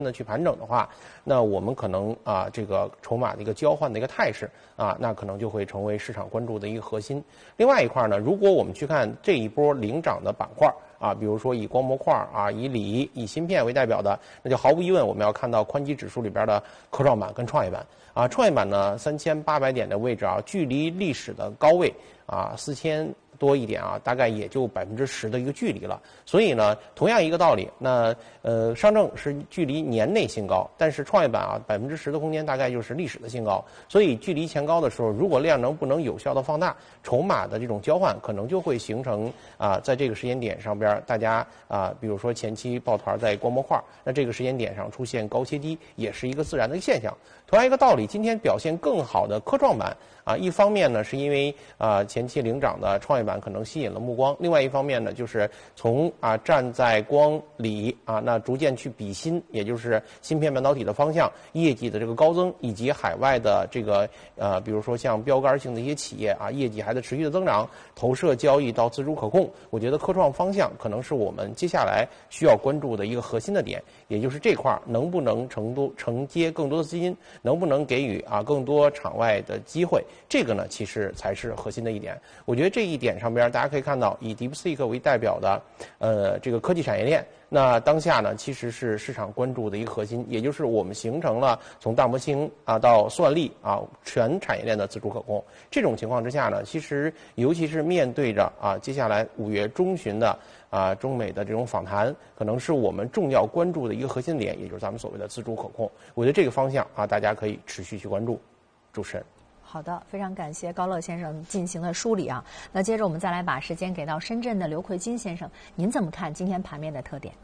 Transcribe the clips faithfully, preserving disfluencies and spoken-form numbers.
的去盘整的话，那我们可能啊这个筹码的一个交换的一个态势啊，那可能就会成为市场关注的一个核心。另外一块呢，如果我们去看这一波领涨的板块啊，比如说以光模块啊、以锂、以芯片为代表的，那就毫无疑问我们要看到宽基指数里边的科创板跟创业板啊，创业板呢三千八百点的位置啊，距离历史的高位啊四千多一点啊，大概也就百分之十的一个距离了。所以呢，同样一个道理，那呃上证是距离年内新高，但是创业板啊百分之十的空间大概就是历史的新高。所以距离前高的时候，如果量能不能有效的放大，筹码的这种交换可能就会形成啊，在这个时间点上边，大家啊，比如说前期抱团在光模块，那这个时间点上出现高切低，也是一个自然的一个现象。同样一个道理，今天表现更好的科创板啊，一方面呢是因为啊前期领涨的创业板可能吸引了目光，另外一方面呢就是从啊站在光锂啊那逐渐去比芯，也就是芯片半导体的方向，业绩的这个高增，以及海外的这个呃比如说像标杆性的一些企业啊业绩还在持续的增长，投射交易到自主可控，我觉得科创方向可能是我们接下来需要关注的一个核心的点，也就是这块能不能承多承接更多的资金，能不能给予啊更多场外的机会，这个呢其实才是核心的一点。我觉得这一点上边大家可以看到，以 DeepSeek 为代表的呃这个科技产业链，那当下呢其实是市场关注的一个核心，也就是我们形成了从大模型啊到算力啊全产业链的自主可控。这种情况之下呢，其实尤其是面对着啊接下来五月中旬的啊中美的这种访谈，可能是我们重要关注的一个核心点，也就是咱们所谓的自主可控。我觉得这个方向啊大家可以持续去关注。主持人。 好的，非常感谢高乐先生进行了梳理啊。那接着我们再来把时间给到深圳的刘奎军先生，您怎么看今天盘面的特点？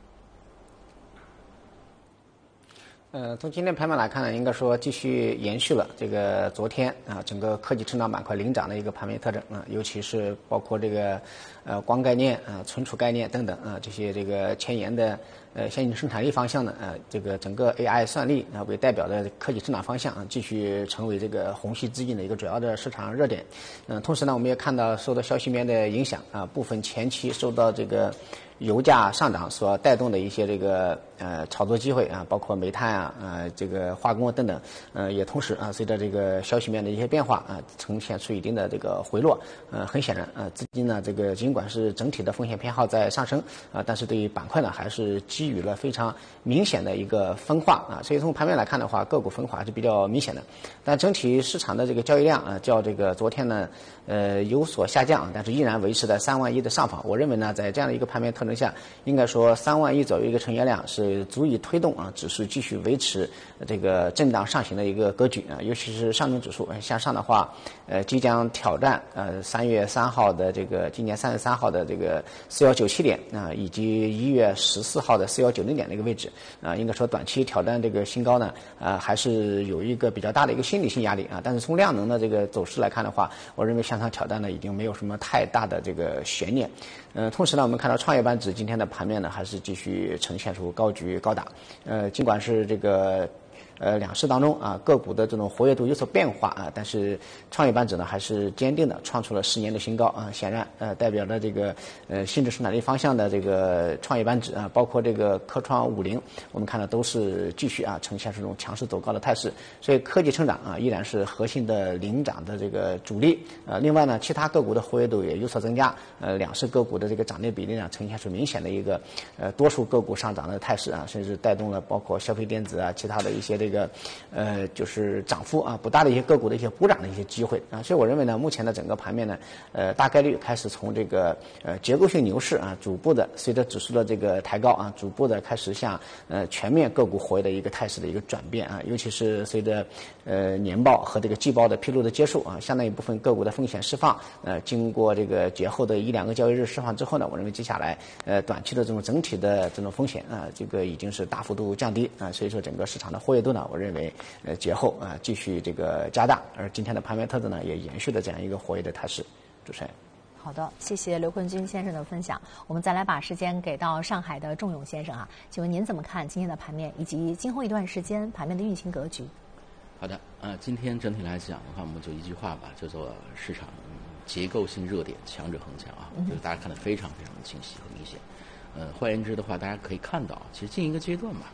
呃，从今天盘面来看呢，应该说继续延续了这个昨天啊整个科技成长板块领涨的一个盘面特征啊，尤其是包括这个呃光概念啊、存储概念等等啊这些这个前沿的呃先进生产力方向呢，呃这个整个 A I 算力啊为代表的科技成长方向啊，继续成为这个虹吸资金的一个主要的市场热点。嗯、呃，同时呢，我们也看到受到消息面的影响啊，部分前期受到这个油价上涨所带动的一些这个呃炒作机会啊，包括煤炭啊、呃这个化工等等，呃也同时啊随着这个消息面的一些变化啊，呈现出一定的这个回落。呃，很显然啊，资金呢这个尽管是整体的风险偏好在上升啊，但是对于板块呢还是给予了非常明显的一个分化啊，所以从盘面来看的话，个股分化还是比较明显的。但整体市场的这个交易量啊，较这个昨天呢呃有所下降，但是依然维持在三万亿的上方。我认为呢，在这样的一个盘面特下，应该说三万亿左右一个成交量是足以推动啊指数继续维持这个震荡上行的一个格局啊，尤其是上证指数向上的话，呃即将挑战呃三月三号的这个今年三月三号的这个四幺九七点啊，以及一月十四号的四幺九零点的一个位置啊，应该说短期挑战这个新高呢，啊还是有一个比较大的一个心理性压力啊，但是从量能的这个走势来看的话，我认为向上挑战呢已经没有什么太大的这个悬念。呃，同时呢，我们看到创业板指今天的盘面呢，还是继续呈现出高举高打。呃，尽管是这个呃两市当中啊个股的这种活跃度有所变化啊，但是创业板指呢还是坚定的创出了十年的新高啊。显然呃代表了这个呃新质生产力方向的这个创业板指啊，包括这个科创五零，我们看到都是继续啊呈现出这种强势走高的态势。所以科技成长啊依然是核心的领涨的这个主力。呃，另外呢，其他个股的活跃度也有所增加。呃，两市个股的这个涨跌比例呢，呈现出明显的一个呃多数个股上涨的态势啊，甚至带动了包括消费电子啊，其他的一些这个呃就是涨幅啊不大的一些个股的一些补涨的一些机会啊。所以我认为呢，目前的整个盘面呢，呃大概率开始从这个呃结构性牛市啊，逐步的随着指数的这个抬高啊，逐步的开始向呃全面个股活跃的一个态势的一个转变啊，尤其是随着呃年报和这个季报的披露的结束啊，相当一部分个股的风险释放，呃经过这个节后的一两个交易日释放之后呢，我认为接下来呃短期的这种整体的这种风险啊，这个已经是大幅度降低啊，所以说整个市场的活跃度呢，我认为呃节后啊继续这个加大，而今天的盘面特征呢也延续了这样一个活跃的态势。主持人。 好的，谢谢刘坤军先生的分享。我们再来把时间给到上海的仲永先生啊，请问您怎么看今天的盘面以及今后一段时间盘面的运行格局？ 好的，呃，今天整体来讲的话，我们就一句话吧，叫做市场结构性热点，强者恒强啊， 嗯、 就是大家看得非常非常的清晰和明显。呃，换言之的话，大家可以看到，其实近一个阶段吧，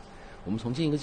我们从另一个